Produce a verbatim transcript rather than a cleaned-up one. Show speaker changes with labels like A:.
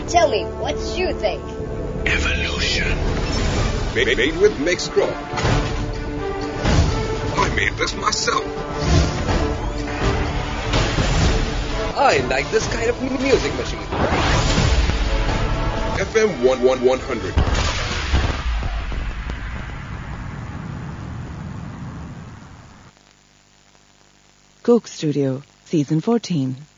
A: Tell me, what you think?
B: Evolution. Made, made with Mixcraw. I made this myself.
C: I like this kind of music machine.
B: F M one one one hundred.
D: Coke Studio, Season fourteen.